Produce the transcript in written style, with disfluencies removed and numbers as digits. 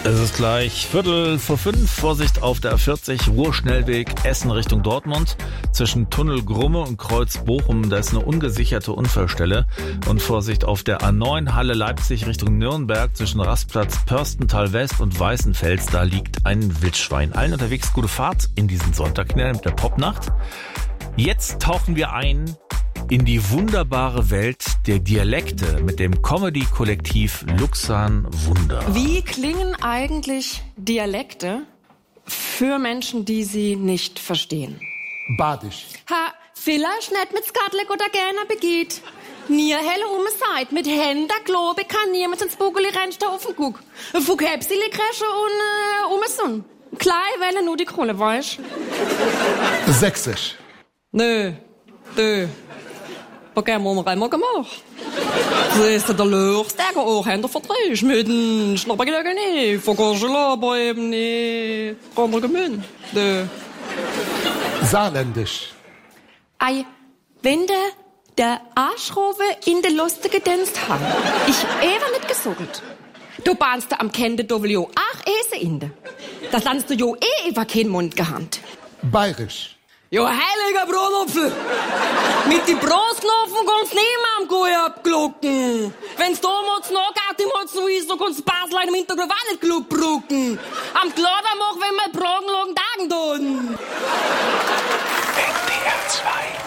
Es ist gleich 4:45. Vorsicht auf der A40, Ruhrschnellweg Essen Richtung Dortmund. Zwischen Tunnel Grumme und Kreuz Bochum, da ist eine ungesicherte Unfallstelle. Und Vorsicht auf der A9 Halle Leipzig Richtung Nürnberg. Zwischen Rastplatz Pörstental West und Weißenfels, da liegt ein Wildschwein. Allen unterwegs gute Fahrt in diesen Sonntag mit der Popnacht. Jetzt tauchen wir ein in die wunderbare Welt der Dialekte mit dem Comedy-Kollektiv Luxan Wunder. Wie klingen eigentlich Dialekte für Menschen, die sie nicht verstehen? Badisch. Ha, vielleicht nicht mit Skatleck oder gerne begeht. Nie helle Seid. Mit Händen Globe kann niemand ins Bugeli rennste auf den Guck. Fughäpsili Kresche und Sonn. Klein Welle nur die Krone, weißt? Sächsisch. Nö. Okay, haben wir einmal gemacht. Das ist der Löchste, der auch Hände verdreht. Mit dem Schnappergelegen nicht. Vergorschel aber eben nicht. Andere Gemünd. Saarländisch. Ei, wenn der Arschrobe in der lustige Dienst haben. Ich ever nicht gesucht. Du bahnst am Kende W. Ach, Ese inde. Das landst du jo über kein Mund gehabt. Bayerisch. Jo, heiliger Brotopfel! Mit die Brostknopfen kannst niemand gut abglucken. Wenn's damals noch geht, im Holz so ist, so kannst Basel im Hintergrund auch nicht klug brucken. Am Glader mach, wenn wir Bragenlagen Tagen tun. NDR 2